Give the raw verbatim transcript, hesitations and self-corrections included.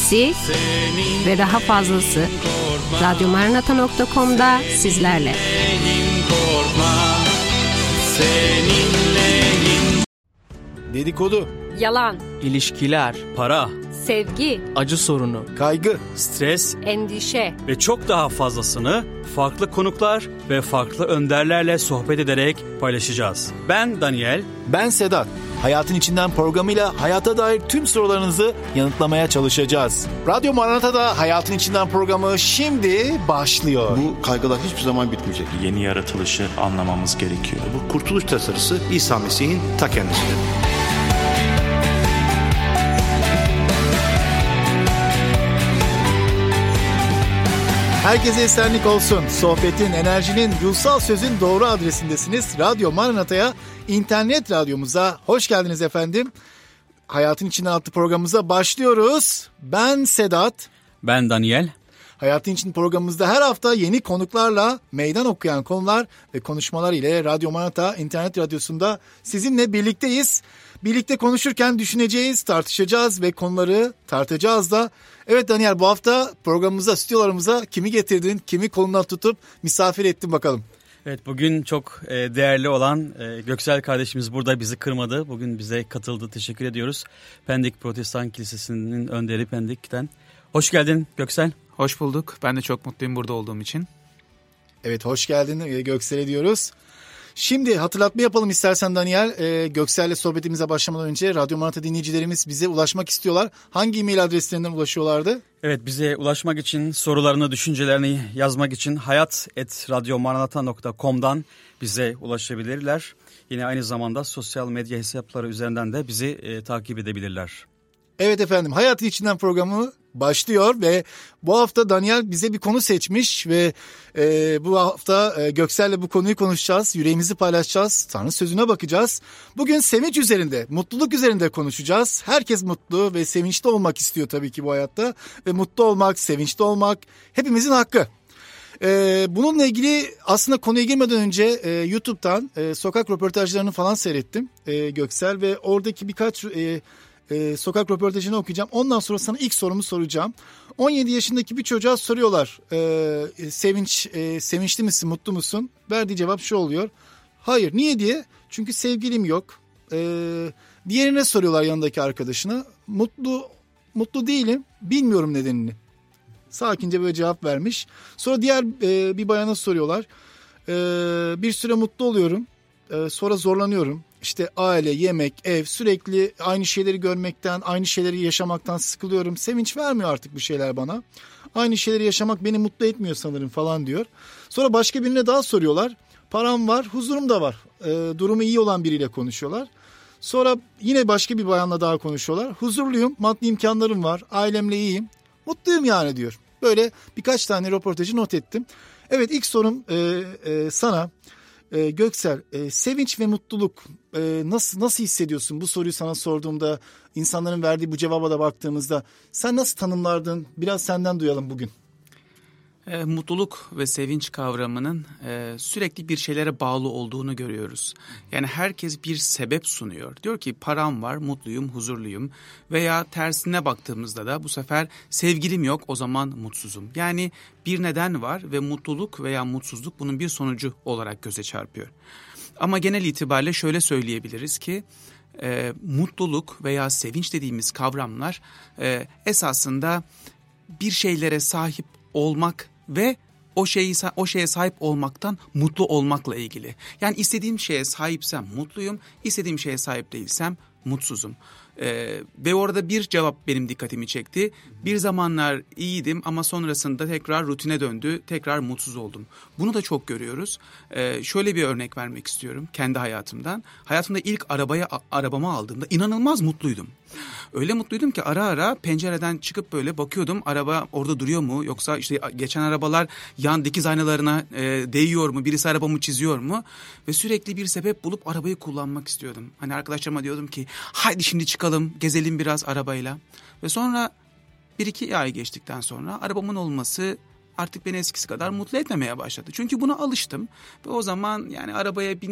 iyisi ve daha fazlası radyo maranata nokta com'da sizlerle. Dedikodu, yalan, ilişkiler, para, sevgi, acı sorunu, kaygı, stres endişe ve çok daha fazlasını farklı konuklar ve farklı önderlerle sohbet ederek paylaşacağız. Ben Daniel. ben Sedat. Hayatın İçinden programıyla hayata dair tüm sorularınızı yanıtlamaya çalışacağız. Radyo Maranata'da Hayatın İçinden programı şimdi başlıyor. Bu kaygılar hiçbir zaman bitmeyecek. Yeni yaratılışı anlamamız gerekiyor. Bu kurtuluş tasarısı İsa Mesih'in ta kendisidir. Herkese esenlik olsun. Sohbetin, enerjinin, ruhsal sözün doğru adresindesiniz. Radyo Maranata'ya, internet radyomuza hoş geldiniz efendim. Hayatın İçinden adlı programımıza başlıyoruz. Ben Sedat. Ben Daniel. Hayatın İçinden programımızda her hafta yeni konuklarla meydan okuyan konular ve konuşmalar ile Radyo Maranata internet radyosunda sizinle birlikteyiz. Birlikte konuşurken düşüneceğiz, tartışacağız ve konuları tartacağız da. Evet Daniel, bu hafta programımıza, stüdyolarımıza kimi getirdin, kimi kolundan tutup misafir ettin bakalım. Evet, bugün çok değerli olan Göksel kardeşimiz burada, bizi kırmadı. Bugün bize katıldı. Teşekkür ediyoruz. Pendik Protestan Kilisesi'nin önderi Pendik'ten. Hoş geldin Göksel. Hoş bulduk. Ben de çok mutluyum burada olduğum için. Evet, hoş geldin Göksel'e diyoruz. Şimdi hatırlatma yapalım istersen Daniel. Ee, Göksel'le sohbetimize başlamadan önce Radyo Maranata dinleyicilerimiz bize ulaşmak istiyorlar. Hangi e-mail adreslerinden ulaşıyorlardı? Evet, bize ulaşmak için, sorularını, düşüncelerini yazmak için hayat et radyo maranata nokta com'dan bize ulaşabilirler. Yine aynı zamanda sosyal medya hesapları üzerinden de bizi e, takip edebilirler. Evet efendim, Hayatın İçinden programı başlıyor ve bu hafta Daniel bize bir konu seçmiş ve e, bu hafta e, Göksel'le bu konuyu konuşacağız, yüreğimizi paylaşacağız, Tanrı sözüne bakacağız. Bugün sevinç üzerinde, mutluluk üzerinde konuşacağız. Herkes mutlu ve sevinçli olmak istiyor tabii ki bu hayatta ve mutlu olmak, sevinçli olmak hepimizin hakkı. Ee, bununla ilgili aslında konuya girmeden önce e, YouTube'dan e, sokak röportajlarını falan seyrettim e, Göksel ve oradaki birkaç e, e, sokak röportajını okuyacağım. Ondan sonra sana ilk sorumu soracağım. on yedi yaşındaki bir çocuğa soruyorlar, e, sevinç e, sevinçli misin, mutlu musun? Verdiği cevap şu oluyor: hayır. Niye diye? Çünkü sevgilim yok. E, diğerine soruyorlar, yanındaki arkadaşına, mutlu mutlu değilim, bilmiyorum nedenini. Sakince böyle cevap vermiş. Sonra diğer e, bir bayana soruyorlar. E, bir süre mutlu oluyorum. E, sonra zorlanıyorum. İşte aile, yemek, ev, sürekli aynı şeyleri görmekten, aynı şeyleri yaşamaktan sıkılıyorum. Sevinç vermiyor artık bu şeyler bana. Aynı şeyleri yaşamak beni mutlu etmiyor sanırım falan diyor. Sonra başka birine daha soruyorlar. Param var, huzurum da var. E, durumu iyi olan biriyle konuşuyorlar. Sonra yine başka bir bayanla daha konuşuyorlar. Huzurluyum, maddi imkanlarım var, ailemle iyiyim. Mutluyum yani diyor. Böyle birkaç tane röportajı not ettim. Evet, ilk sorum e, e, sana e, Göksel, e, sevinç ve mutluluk e, nasıl nasıl hissediyorsun? Bu soruyu sana sorduğumda, insanların verdiği bu cevaba da baktığımızda sen nasıl tanımlardın? Biraz senden duyalım bugün. E, mutluluk ve sevinç kavramının e, sürekli bir şeylere bağlı olduğunu görüyoruz. Yani herkes bir sebep sunuyor. Diyor ki param var, mutluyum, huzurluyum. Veya tersine baktığımızda da bu sefer sevgilim yok, o zaman mutsuzum. Yani bir neden var ve mutluluk veya mutsuzluk bunun bir sonucu olarak göze çarpıyor. Ama genel itibariyle şöyle söyleyebiliriz ki e, mutluluk veya sevinç dediğimiz kavramlar e, esasında bir şeylere sahip olmak ve o şeyi o şeye sahip olmaktan mutlu olmakla ilgili. Yani istediğim şeye sahipsem mutluyum, istediğim şeye sahip değilsem mutsuzum. Ee, ve orada bir cevap benim dikkatimi çekti. Bir zamanlar iyiydim ama sonrasında tekrar rutine döndü, tekrar mutsuz oldum. Bunu da çok görüyoruz. Ee, şöyle bir örnek vermek istiyorum kendi hayatımdan. Hayatımda ilk arabaya arabamı aldığımda inanılmaz mutluydum. Öyle mutluydum ki ara ara pencereden çıkıp böyle bakıyordum, araba orada duruyor mu, yoksa işte geçen arabalar yan dikiz aynalarına e, değiyor mu, birisi arabamı çiziyor mu, ve sürekli bir sebep bulup arabayı kullanmak istiyordum. Hani arkadaşlarıma diyordum ki haydi şimdi çıkalım, gezelim biraz arabayla. Ve sonra bir iki ay geçtikten sonra arabamın olması artık beni eskisi kadar mutlu etmemeye başladı. Çünkü buna alıştım ve o zaman yani arabaya bin